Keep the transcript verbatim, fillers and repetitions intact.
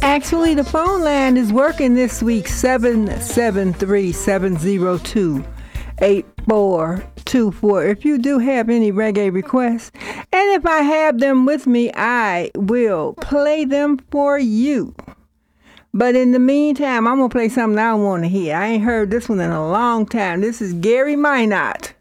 Actually, the phone line is working this week, seven seven three, seven zero two, eight four two four. If you do have any reggae requests, and if I have them with me, I will play them for you. But in the meantime, I'm going to play something I want to hear. I ain't heard this one in a long time. This is Gary Minot.